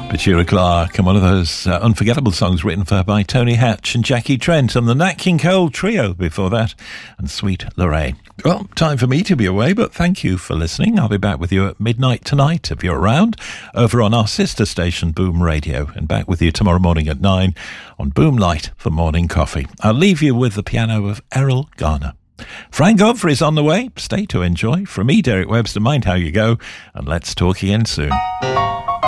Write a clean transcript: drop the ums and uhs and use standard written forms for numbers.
Petula Clark, and one of those unforgettable songs written for her by Tony Hatch and Jackie Trent, and the Nat King Cole Trio before that, and Sweet Lorraine. Well, time for me to be away, but thank you for listening. I'll be back with you at midnight tonight, if you're around, over on our sister station, Boom Radio, and back with you tomorrow morning at 9 on Boom Light for morning coffee. I'll leave you with the piano of Errol Garner. Frank Godfrey's on the way. Stay to enjoy. From me, Derek Webster, mind how you go, and let's talk again soon.